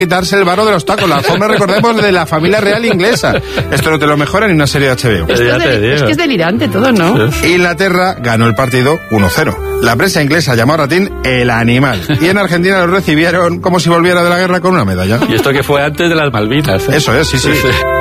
quitarse el varo de los tacos. La alfombra, recordemos, de la familia real inglesa. Esto no te lo mejora ni una serie de HBO. Es que es delirante todo, ¿no? Sí. Inglaterra ganó el partido 1-0. La prensa inglesa llamó a Ratín el animal. Y en Argentina lo recibieron como si volviera de la guerra con una medalla. Y esto que fue antes de las Malvinas, ¿eh? Eso es, sí.